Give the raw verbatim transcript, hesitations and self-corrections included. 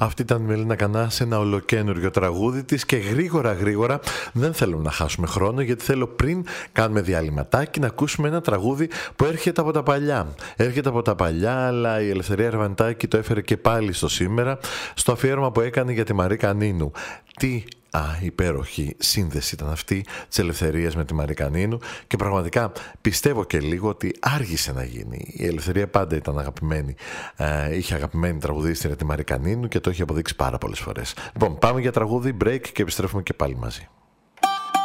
Αυτή ήταν η Μελίνα Κανά σε ένα ολοκένουργιο τραγούδι της και γρήγορα γρήγορα δεν θέλω να χάσουμε χρόνο, γιατί θέλω πριν κάνουμε διαλυματάκι να ακούσουμε ένα τραγούδι που έρχεται από τα παλιά. Έρχεται από τα παλιά, αλλά η Ελευθερία Ερβαντάκη το έφερε και πάλι στο σήμερα, στο αφιέρωμα που έκανε για τη Μαρίκα Νίνου. Τι Α, υπέροχη σύνδεση ήταν αυτή της Ελευθερίας με τη Μαρίκα Νίνου και πραγματικά πιστεύω και λίγο ότι άργησε να γίνει. Η Ελευθερία πάντα ήταν αγαπημένη, ε, είχε αγαπημένη τραγουδίστρια τη Μαρίκα Νίνου και το έχει αποδείξει πάρα πολλές φορές. Λοιπόν, πάμε για τραγούδι, break και επιστρέφουμε και πάλι μαζί.